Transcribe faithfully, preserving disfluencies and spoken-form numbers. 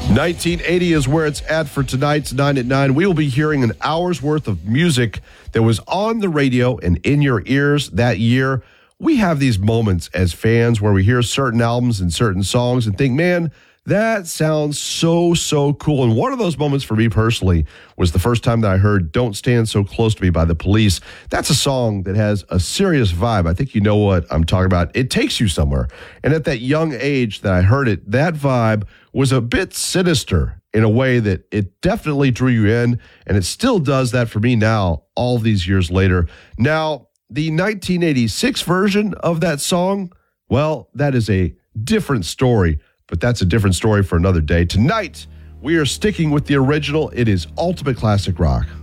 nineteen eighty is where it's at for tonight's nine at nine. We will be hearing an hour's worth of music that was on the radio and in your ears that year. We have these moments as fans where we hear certain albums and certain songs and think, man, that sounds so, so cool. And one of those moments for me personally was the first time that I heard Don't Stand So Close to Me by The Police. That's a song that has a serious vibe. I think you know what I'm talking about. It takes you somewhere. And at that young age that I heard it, that vibe was a bit sinister in a way that it definitely drew you in. And it still does that for me now, all these years later. Now, the nineteen eighty-six version of that song, well, that is a different story. But that's a different story for another day. Tonight, we are sticking with the original. It is Ultimate Classic Rock.